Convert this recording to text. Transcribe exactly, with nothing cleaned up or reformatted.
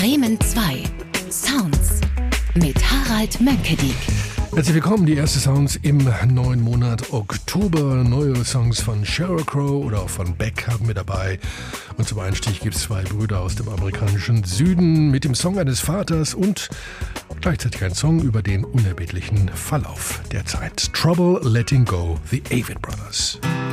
Bremen zwei. Sounds mit Harald Mönckedik. Herzlich willkommen, die erste Sounds im neuen Monat Oktober. Neue Songs von Sheryl Crow oder auch von Beck haben wir dabei. Und zum Einstieg gibt es zwei Brüder aus dem amerikanischen Süden mit dem Song eines Vaters und gleichzeitig ein Song über den unerbittlichen Verlauf der Zeit. Trouble Letting Go, The Avett Brothers.